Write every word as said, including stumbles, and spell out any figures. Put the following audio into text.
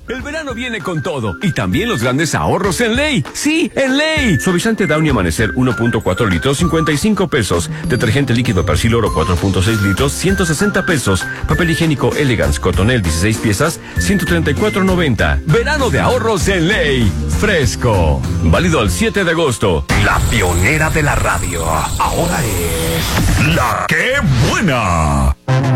El verano viene con todo y también los grandes ahorros en Ley. Sí, en Ley. Suavizante Downy Amanecer uno punto cuatro litros, cincuenta y cinco pesos. Detergente líquido Persil Oro cuatro punto seis litros, ciento sesenta pesos. Papel higiénico Elegance Cotonel dieciséis piezas, ciento treinta y cuatro noventa. Verano de ahorros en Ley. Fresco. Válido al siete de agosto. La pionera de la radio. Ahora es La ¡Qué buena!